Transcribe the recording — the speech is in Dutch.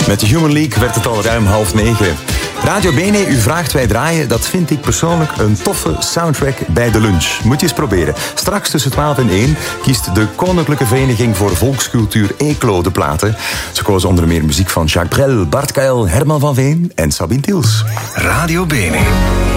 Met de Human League werd het al ruim 8:30. Radio Bene, u vraagt, wij draaien. Dat vind ik persoonlijk een toffe soundtrack bij de lunch. Moet je eens proberen. Straks tussen 12 en 1 kiest de Koninklijke Vereniging voor Volkscultuur Eeklo de platen. Ze kozen onder meer muziek van Jacques Brel, Bart Kuil, Herman van Veen en Sabine Tiels. Radio Bene.